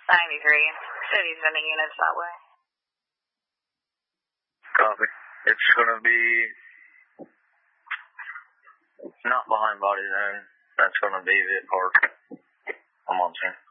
City's sending units that way. Copy. It's going to be not behind body zone. That's going to be the park. I'm on scene.